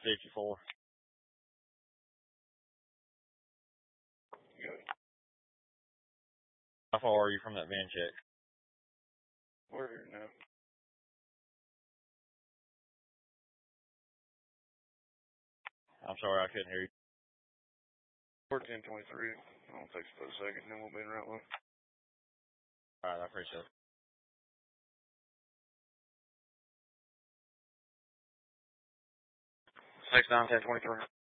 54. Good. How far are you from that van check? We're here now. I'm sorry, I couldn't hear you. We're 1023. I'll take us a second, then we'll be in route one. Alright, I appreciate it. 69 1023.